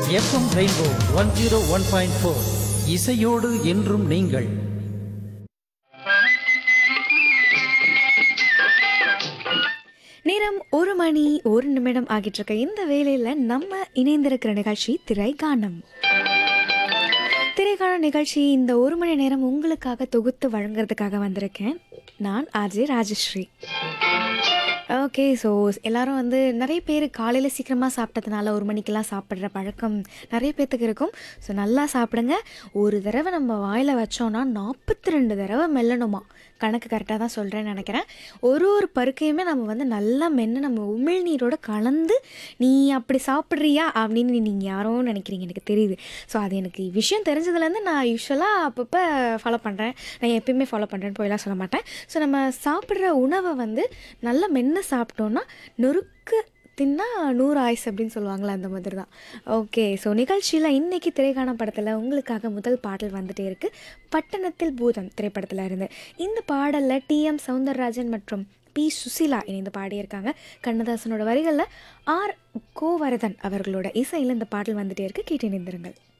FM rainbow 101.4 இசையோடு என்றும் நீங்கள். நேரம் 1 மணி 1 நிமிடம் ஆகிட்டு இருக்க இந்த வேளையில் நம்ம இணைந்திருக்கிற நிகழ்ச்சி திரைகானம். திரைக்கான நிகழ்ச்சி இந்த 1 மணி நேரம் உங்களுக்காக தொகுத்து வழங்குறதுக்காக வந்திருக்கேன். நான் ஆர்ஜே ராஜஸ்ரீ. ஓகே, ஸோ எல்லோரும் வந்து நிறைய பேர் காலையில் சீக்கிரமாக சாப்பிட்டதுனால 1 மணிக்கெலாம் சாப்பிட்ற பழக்கம் நிறைய பேர்த்துக்கு இருக்கும். ஸோ நல்லா சாப்பிடுங்க. ஒரு தடவை நம்ம வாயில் வச்சோன்னா 42 தடவை மெல்லணுமா. கணக்கு கரெக்டாக தான் சொல்கிறேன்னு நினைக்கிறேன். ஒரு பருக்கையுமே நம்ம வந்து நல்லா மென்று நம்ம உமிழ்நீரோடு கலந்து நீ அப்படி சாப்பிட்றியா அப்படின்னு நீங்கள் யாரோ நினைக்கிறீங்க, எனக்கு தெரியுது. ஸோ அது எனக்கு விஷயம் தெரிஞ்சதுலேருந்து நான் யூஸ்வலாக அப்பப்போ ஃபாலோ பண்ணுறேன். நான் எப்பயுமே ஃபாலோ பண்ணுறேன்னு போயெல்லாம் சொல்ல மாட்டேன். ஸோ நம்ம சாப்பிட்ற உணவை வந்து நல்லா மென்று சாப்பிட்டோன்னா நொறுக்கு தின்னா 100 ஆயுசு அப்படின்னு சொல்லுவாங்களே, அந்த மாதிரி தான். ஓகே, ஸோ நிகழ்ச்சியில் இன்றைக்கி திரைக்கான படத்தில் உங்களுக்காக முதல் பாடல் வந்துகிட்டே இருக்குது. பட்டணத்தில் பூதம் திரைப்படத்தில் இருந்து. இந்த பாடலில் டிஎம் சௌந்தரராஜன் மற்றும் பி சுசீலா இணைந்து பாடியிருக்காங்க. கண்ணதாசனோட வரிகளில் ஆர் கோவர்தன் அவர்களோட இசையில் இந்த பாடல் வந்துகிட்டே இருக்குது. கேட்டு இணைந்திருங்கள்.